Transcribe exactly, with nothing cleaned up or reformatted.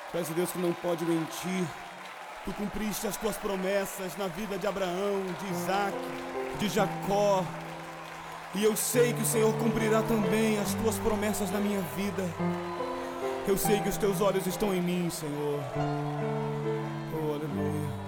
Tu és o Deus que não pode mentir. Tu cumpriste as tuas promessas na vida de Abraão, de Isaac, de Jacó. E eu sei que o Senhor cumprirá também as tuas promessas na minha vida. Eu sei que os teus olhos estão em mim, Senhor. Oh, aleluia.